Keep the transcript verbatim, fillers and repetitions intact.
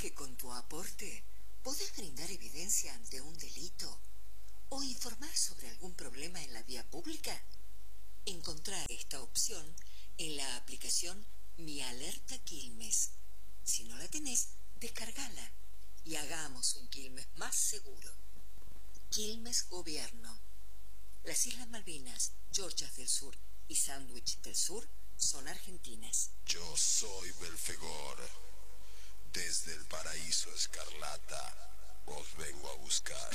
que con tu aporte podés brindar evidencia ante un delito o informar sobre algún problema en la vía pública? Encontrá esta opción en la aplicación Mi Alerta Quilmes. Si no la tenés, descargala y hagamos un Quilmes más seguro. Quilmes Gobierno. Las Islas Malvinas, Georgias del Sur y Sandwich del Sur son argentinas. Yo soy Belfegor. Desde el paraíso escarlata, os vengo a buscar.